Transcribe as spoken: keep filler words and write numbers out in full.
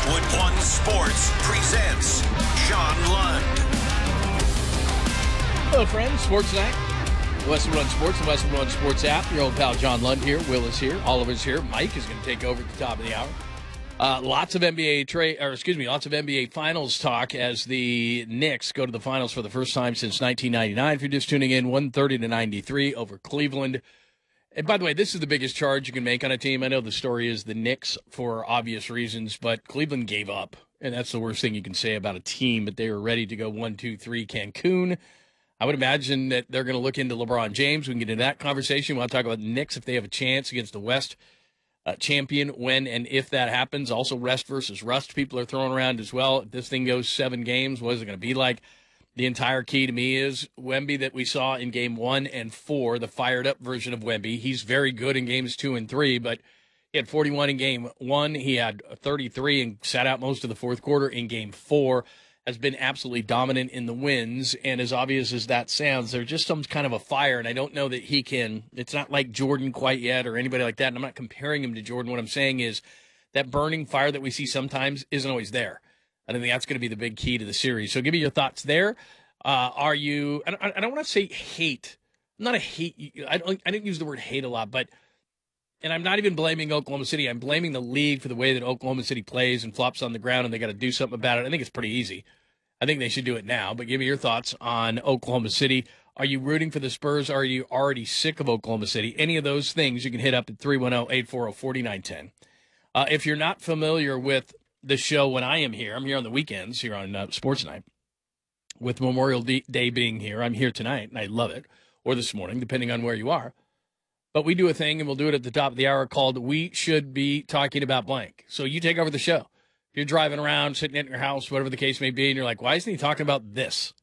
Westwood One Sports presents John Lund. Hello, friends. Sports Night. Westwood One Sports, the Westwood One Sports app. Your old pal John Lund here. Will is here. Oliver's here. Mike is going to take over at the top of the hour. Uh, lots of N B A trade, or excuse me, lots of N B A Finals talk as the Knicks go to the Finals for the first time since nineteen ninety-nine. If you're just tuning in, one thirty to ninety-three over Cleveland. And by the way, this is the biggest charge you can make on a team. I know the story is the Knicks for obvious reasons, but Cleveland gave up, and that's the worst thing you can say about a team. But they were ready to go one, two, three, Cancun. I would imagine that they're going to look into LeBron James. We can get into that conversation. We'll talk about the Knicks if they have a chance against the West uh, champion, when and if that happens. Also, rest versus rust people are throwing around as well. If this thing goes seven games, what is it going to be like? The entire key to me is Wemby that we saw in game one and four, the fired-up version of Wemby. He's very good in games two and three, but he had forty-one in game one. He had thirty-three and sat out most of the fourth quarter in game four. Has been absolutely dominant in the wins, and as obvious as that sounds, there's just some kind of a fire, and I don't know that he can – it's not like Jordan quite yet or anybody like that, and I'm not comparing him to Jordan. What I'm saying is that burning fire that we see sometimes isn't always there. I think that's going to be the big key to the series. So give me your thoughts there. Uh, are you – I don't, I don't want to say hate. I'm not a hate – I don't, I didn't use the word hate a lot, but – and I'm not even blaming Oklahoma City. I'm blaming the league for the way that Oklahoma City plays and flops on the ground, and they got to do something about it. I think it's pretty easy. I think they should do it now. But give me your thoughts on Oklahoma City. Are you rooting for the Spurs? Are you already sick of Oklahoma City? Any of those things, you can hit up at three one zero, eight four zero, four nine one zero. Uh, if you're not familiar with the show when I am here, I'm here on the weekends, here on uh, Sports Night, with Memorial Day being here. I'm here tonight, and I love it, or this morning, depending on where you are. But we do a thing, and we'll do it at the top of the hour, called We Should Be Talking About Blank. So you take over the show. If you're driving around, sitting at your house, whatever the case may be, and you're like, why isn't he talking about this?